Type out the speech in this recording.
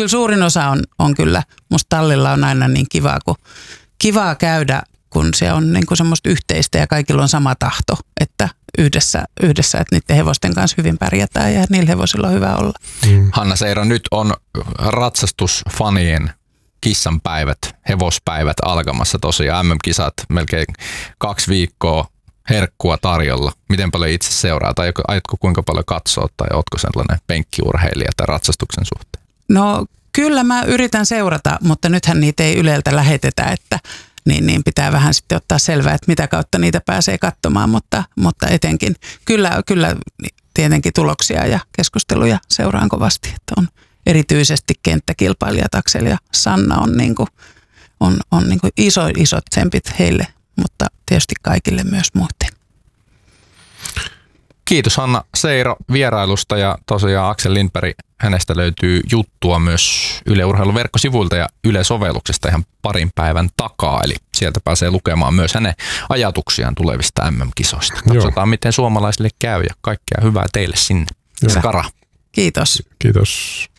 kyllä suurin osa on kyllä, musta tallilla on aina niin kivaa käydä, kun se on niin kuin semmoista yhteistä ja kaikilla on sama tahto, että yhdessä että niiden hevosten kanssa hyvin pärjätään ja niillä hevosilla on hyvä olla. Hanna Seiro, nyt on ratsastusfanien kissanpäivät, hevospäivät alkamassa tosiaan. MM-kisat melkein 2 viikkoa, herkkua tarjolla. Miten paljon itse seuraa tai aiotko kuinka paljon katsoa tai ootko sellainen penkkiurheilija tai ratsastuksen suhteen? No kyllä mä yritän seurata, mutta nythän niitä ei Yleltä lähetetä, että niin pitää vähän sitten ottaa selvää, että mitä kautta niitä pääsee katsomaan, mutta etenkin kyllä tietenkin tuloksia ja keskusteluja seuraan kovasti, että on erityisesti kenttäkilpailijat Aksel ja Sanna on isot tsempit heille, mutta tietysti kaikille myös muuten. Kiitos Hanna Seiro vierailusta ja tosiaan Aksel Lindberg, hänestä löytyy juttua myös Yle Urheilun verkkosivuilta ja Yle-sovelluksesta ihan parin päivän takaa, eli sieltä pääsee lukemaan myös hänen ajatuksiaan tulevista MM-kisoista. Katsotaan miten suomalaisille käy ja kaikkea hyvää teille sinne. Skara. Kiitos. Kiitos.